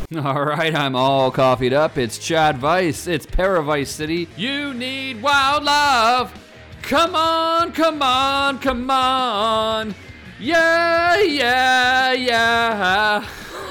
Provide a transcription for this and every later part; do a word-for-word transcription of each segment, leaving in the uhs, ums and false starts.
All right, I'm all coffeeed up. It's Chad Vice. It's Paradise City. You need wild love. Come on, come on, come on. Yeah, yeah, yeah.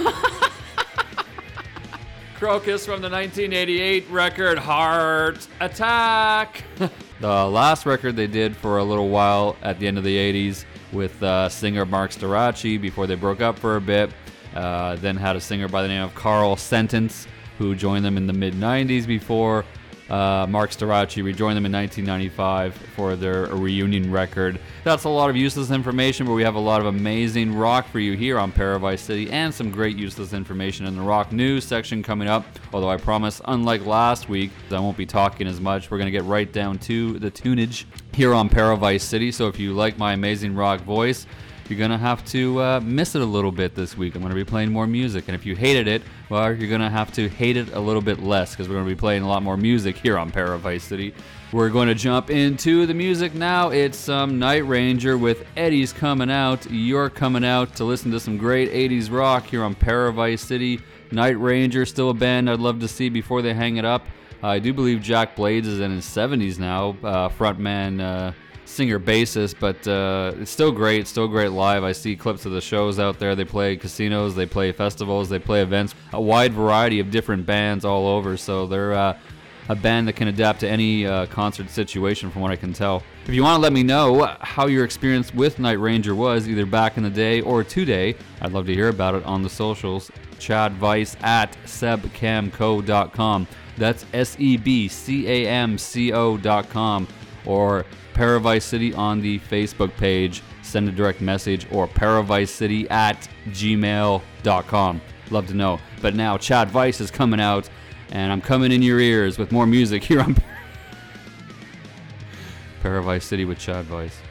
Crocus from the nineteen eighty-eight record Heart Attack. The last record they did for a little while at the end of the eighties with uh, singer Mark Storace before they broke up for a bit. Uh, then had a singer by the name of Carl Sentence who joined them in the mid nineties before uh, Mark Storace rejoined them in nineteen ninety-five for their reunion record. That's a lot of useless information, but we have a lot of amazing rock for you here on Paradise City and some great useless information in the rock news section coming up. Although I promise, unlike last week, I won't be talking as much. We're going to get right down to the tunage here on Paradise City. So if you like my amazing rock voice, you're going to have to uh, miss it a little bit this week. I'm going to be playing more music. And if you hated it, well, you're going to have to hate it a little bit less because we're going to be playing a lot more music here on Paradise City. We're going to jump into the music now. It's some um, Night Ranger with Eddie's Coming Out. You're coming out to listen to some great eighties rock here on Paradise City. Night Ranger, still a band I'd love to see before they hang it up. Uh, I do believe Jack Blades is in his seventies now, uh, frontman, uh, singer bassist, but uh, it's still great, still great live. I see clips of the shows out there. They play casinos, they play festivals, they play events, a wide variety of different bands all over, so they're uh, a band that can adapt to any uh, concert situation from what I can tell. If you want to let me know how your experience with Night Ranger was, either back in the day or today, I'd love to hear about it on the socials. Chad Vice at sebcamco dot com. That's S E B C A M C O dot com. Or Paradise City on the Facebook page. Send a direct message, or paradisecity at gmail dot com. Love to know. But now Chad Vice is coming out, and I'm coming in your ears with more music here on Paradise City with Chad Vice.